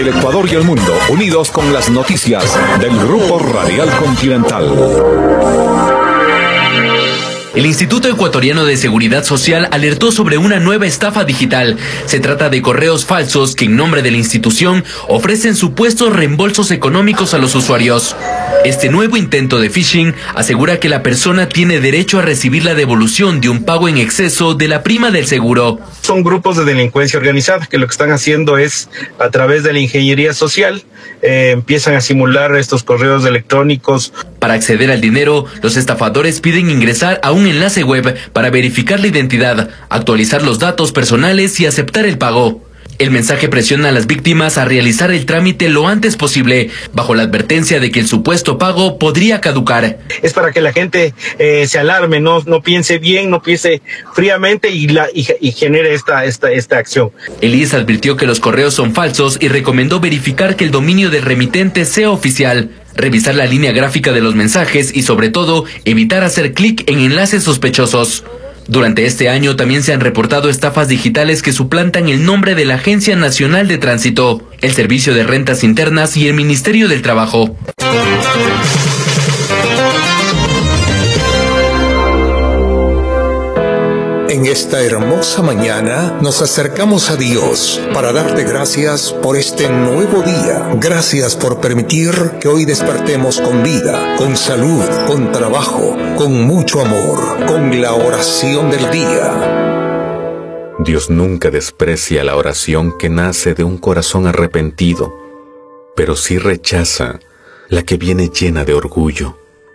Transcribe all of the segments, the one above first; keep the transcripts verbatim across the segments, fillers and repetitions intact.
el Ecuador y el mundo, unidos con las noticias del Grupo Radial Continental. El Instituto Ecuatoriano de Seguridad Social alertó sobre una nueva estafa digital. Se trata de correos falsos que en nombre de la institución ofrecen supuestos reembolsos económicos a los usuarios. Este nuevo intento de phishing asegura que la persona tiene derecho a recibir la devolución de un pago en exceso de la prima del seguro. Son grupos de delincuencia organizada que lo que están haciendo es, a través de la ingeniería social, eh, empiezan a simular estos correos electrónicos. Para acceder al dinero, los estafadores piden ingresar a un enlace web para verificar la identidad, actualizar los datos personales y aceptar el pago. El mensaje presiona a las víctimas a realizar el trámite lo antes posible, bajo la advertencia de que el supuesto pago podría caducar. Es para que la gente eh, se alarme, no, no piense bien, no piense fríamente y, la, y, y genere esta, esta, esta acción. El I E S advirtió que los correos son falsos y recomendó verificar que el dominio del remitente sea oficial, revisar la línea gráfica de los mensajes y, sobre todo, evitar hacer clic en enlaces sospechosos. Durante este año también se han reportado estafas digitales que suplantan el nombre de la Agencia Nacional de Tránsito, el Servicio de Rentas Internas y el Ministerio del Trabajo. En esta hermosa mañana nos acercamos a Dios para darte gracias por este nuevo día. Gracias por permitir que hoy despertemos con vida, con salud, con trabajo, con mucho amor, con la oración del día. Dios nunca desprecia la oración que nace de un corazón arrepentido, pero sí rechaza la que viene llena de orgullo.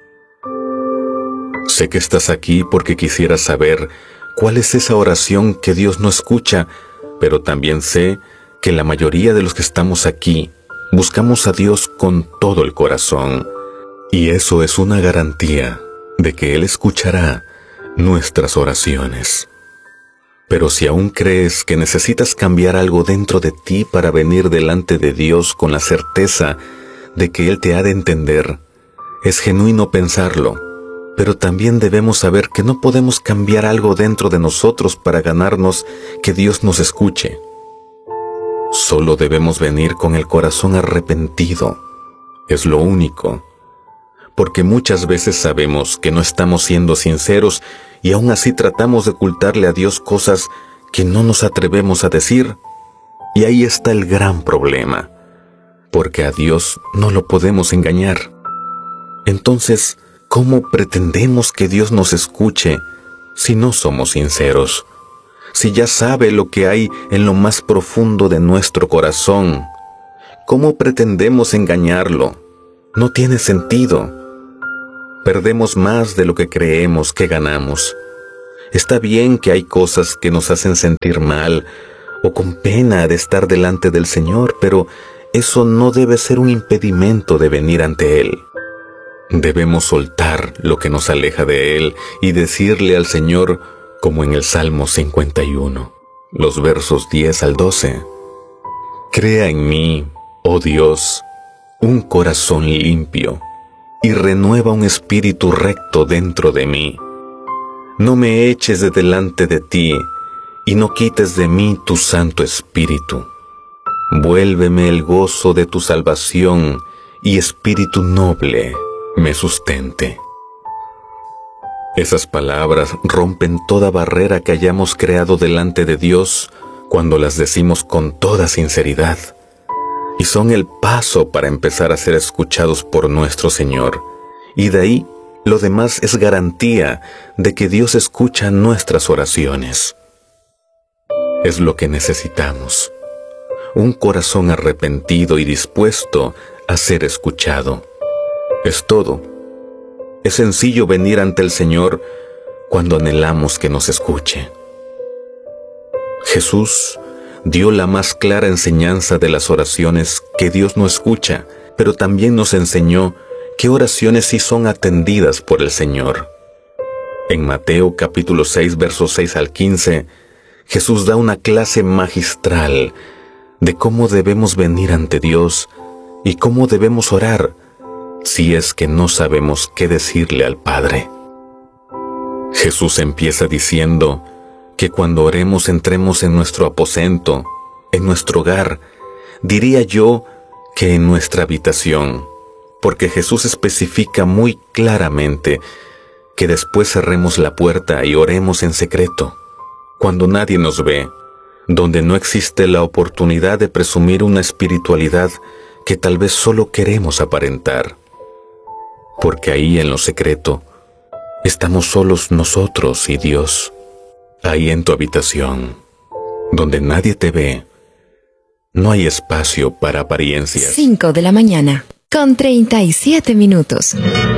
Sé que estás aquí porque quisieras saber ¿cuál es esa oración que Dios no escucha? Pero también sé que la mayoría de los que estamos aquí buscamos a Dios con todo el corazón. Y eso es una garantía de que Él escuchará nuestras oraciones. Pero si aún crees que necesitas cambiar algo dentro de ti para venir delante de Dios con la certeza de que Él te ha de entender, es genuino pensarlo. Pero también debemos saber que no podemos cambiar algo dentro de nosotros para ganarnos que Dios nos escuche. Solo debemos venir con el corazón arrepentido. Es lo único. Porque muchas veces sabemos que no estamos siendo sinceros y aún así tratamos de ocultarle a Dios cosas que no nos atrevemos a decir. Y ahí está el gran problema. Porque a Dios no lo podemos engañar. Entonces, ¿cómo pretendemos que Dios nos escuche si no somos sinceros? Si ya sabe lo que hay en lo más profundo de nuestro corazón, ¿cómo pretendemos engañarlo? No tiene sentido. Perdemos más de lo que creemos que ganamos. Está bien que hay cosas que nos hacen sentir mal o con pena de estar delante del Señor, pero eso no debe ser un impedimento de venir ante Él. Debemos soltar lo que nos aleja de Él y decirle al Señor, como en el Salmo cincuenta y uno, los versos diez al doce, «Crea en mí, oh Dios, un corazón limpio, y renueva un espíritu recto dentro de mí. No me eches de delante de ti, y no quites de mí tu Santo Espíritu. Vuélveme el gozo de tu salvación, y espíritu noble me sustente». Esas palabras rompen toda barrera que hayamos creado delante de Dios cuando las decimos con toda sinceridad, y son el paso para empezar a ser escuchados por nuestro Señor, y de ahí lo demás es garantía de que Dios escucha nuestras oraciones. Es lo que necesitamos, un corazón arrepentido y dispuesto a ser escuchado. Es todo. Es sencillo venir ante el Señor cuando anhelamos que nos escuche. Jesús dio la más clara enseñanza de las oraciones que Dios no escucha, pero también nos enseñó qué oraciones sí son atendidas por el Señor. En Mateo capítulo seis, versos seis al quince, Jesús da una clase magistral de cómo debemos venir ante Dios y cómo debemos orar si es que no sabemos qué decirle al Padre. Jesús empieza diciendo que cuando oremos entremos en nuestro aposento, en nuestro hogar, Diría yo que en nuestra habitación, porque Jesús especifica muy claramente que después cerremos la puerta y oremos en secreto, cuando nadie nos ve, donde no existe la oportunidad de presumir una espiritualidad que tal vez solo queremos aparentar, porque ahí en lo secreto estamos solos nosotros y Dios, ahí en tu habitación, donde nadie te ve. No hay espacio para apariencias. cinco de la mañana, con treinta y siete minutos.